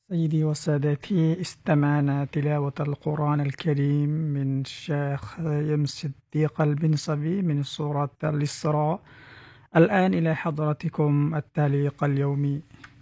سيدي وسادتي، استمعنا تلاوة القرآن الكريم من الشيخ صديق البنصبي من سورة الإسراء. الآن إلى حضرتكم التعليق اليومي.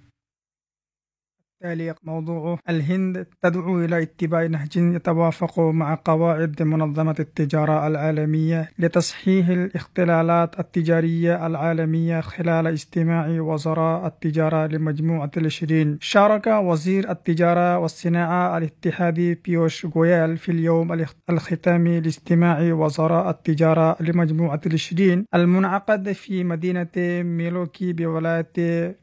التعليق موضوعه: الهند تدعو إلى اتباع نهج يتوافق مع قواعد منظمة التجارة العالمية لتصحيح الاختلالات التجارية العالمية. خلال اجتماع وزراء التجارة لمجموعة ال20، شارك وزير التجارة والصناعة الاتحادي بيوش غويال في اليوم الختامي لاجتماع وزراء التجارة لمجموعة ال20 المنعقد في مدينة ميلوكي بولاية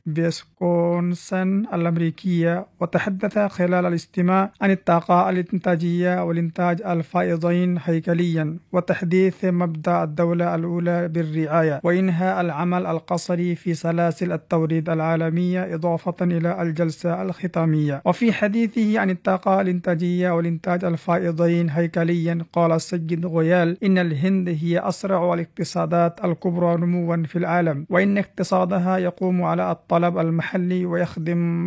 فيسكونسن الأمريكية. وتحدث خلال الاجتماع عن الطاقة الإنتاجية والإنتاج الفائضين هيكليا، وتحديث مبدأ الدولة الأولى بالرعاية، وإنهاء العمل القسري في سلاسل التوريد العالمية، إضافة إلى الجلسة الختامية. وفي حديثه عن الطاقة الإنتاجية والإنتاج الفائضين هيكليا، قال السيد غويال إن الهند هي أسرع الاقتصادات الكبرى نموا في العالم، وإن اقتصادها يقوم على الطلب المحلي ويخدم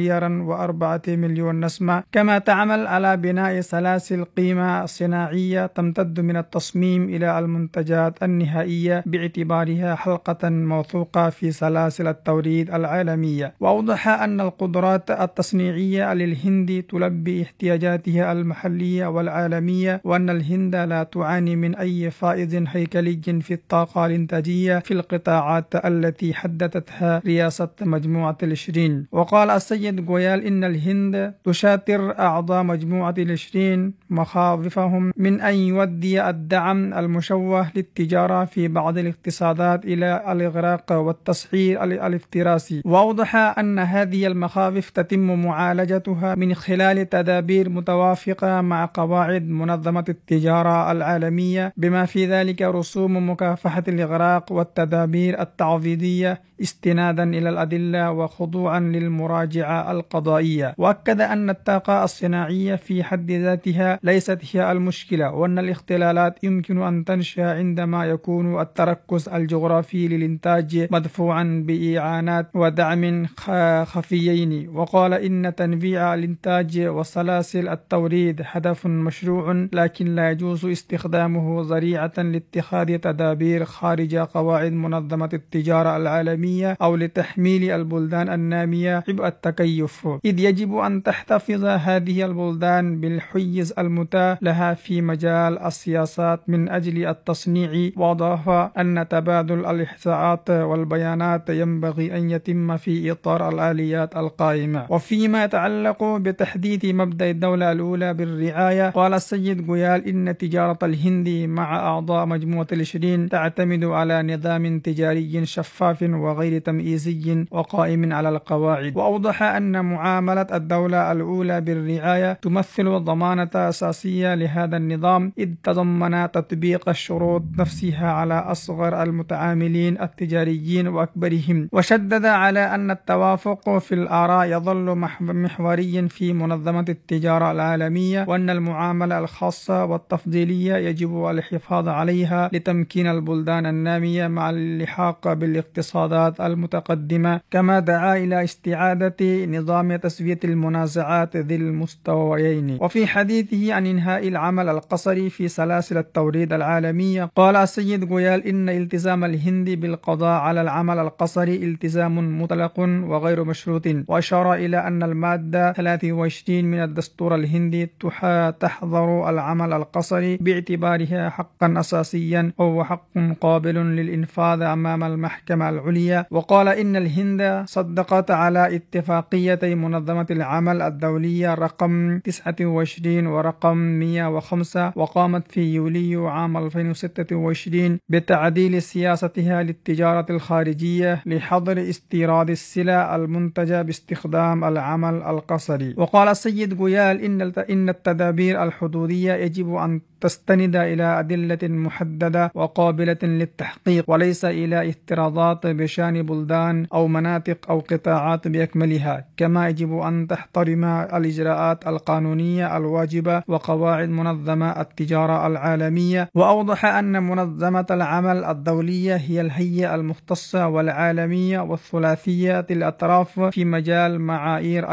2.4 مليار نسمة، كما تعمل على بناء سلاسل قيمة صناعية تمتد من التصميم إلى المنتجات النهائية، باعتبارها حلقة موثوقة في سلاسل التوريد العالمية. وأوضح أن القدرات التصنيعية للهند تلبي احتياجاتها المحلية والعالمية، وأن الهند لا تعاني من أي فائض هيكلي في الطاقة الإنتاجية في القطاعات التي حددتها رئاسة مجموعة ال20. وقال السيد غويال إن الهند تشاطر أعضاء مجموعة ال20 مخاوفهم من أن يؤدي الدعم المشوه للتجارة في بعض الاقتصادات إلى الإغراق والتسعير الافتراسي. وأوضح أن هذه المخاوف تتم معالجتها من خلال تدابير متوافقة مع قواعد منظمة التجارة العالمية، بما في ذلك رسوم مكافحة الإغراق والتدابير التعويضية استنادا إلى الأدلة وخضوعا للمراجعة القضائية. وأكد أن الطاقة الصناعية في حد ذاتها ليست هي المشكلة، وأن الاختلالات يمكن أن تنشأ عندما يكون التركز الجغرافي للإنتاج مدفوعا بإعانات ودعم خفيين. وقال إن تنويع الإنتاج وسلاسل التوريد هدف مشروع، لكن لا يجوز استخدامه ذريعة لاتخاذ تدابير خارج قواعد منظمة التجارة العالمية أو لتحميل البلدان النامية عبء التكيف، إذ يجب أن تحتفظ هذه البلدان بالحيز المتاح لها في مجال السياسات من أجل التصنيع. وأضاف أن تبادل الإحصاءات والبيانات ينبغي أن يتم في إطار الآليات القائمة. وفيما يتعلق بتحديث مبدأ الدولة الأولى بالرعاية، قال السيد غويال إن تجارة الهند مع أعضاء مجموعة ال20 تعتمد على نظام تجاري شفاف وغير تمييزي وقائم على القواعد. وأوضح أن معاملة الدولة الأولى بالرعاية تمثل ضمانة أساسية لهذا النظام، إذ تضمن تطبيق الشروط نفسها على أصغر المتعاملين التجاريين وأكبرهم. وشدد على أن التوافق في الآراء يظل محوريا في منظمة التجارة العالمية، وأن المعاملة الخاصة والتفضيلية يجب الحفاظ عليها لتمكين البلدان النامية مع اللحاق بالاقتصادات المتقدمة. كما دعا إلى استعادة نظام تسوية المنازعات ذي المستويين. وفي حديثه عن إنهاء العمل القسري في سلاسل التوريد العالمية، قال السيد غويال إن التزام الهند بالقضاء على العمل القسري التزام مطلق وغير مشروط. وأشار إلى أن المادة 23 من الدستور الهندي تحظر العمل القسري باعتبارها حقا أساسيا، وهو حق قابل للإنفاذ أمام المحكمة العليا. وقال إن الهند صدقت على اتفاقية منظمة العمل الدولية رقم 29 ورقم 105، وقامت في يوليو عام 2026 بتعديل سياستها للتجارة الخارجية لحظر استيراد السلع المنتجة باستخدام العمل القسري. وقال السيد غويال إن التدابير الحدودية يجب أن تستند إلى أدلة محددة وقابلة للتحقيق، وليس إلى افتراضات بشأن بلدان أو مناطق أو قطاعات بأكملها. كما يجب أن تحترم الإجراءات القانونية الواجبة وقواعد منظمة التجارة العالمية. وأوضح أن منظمة العمل الدولية هي الهيئة المختصة والعالمية والثلاثية الأطراف في مجال معايير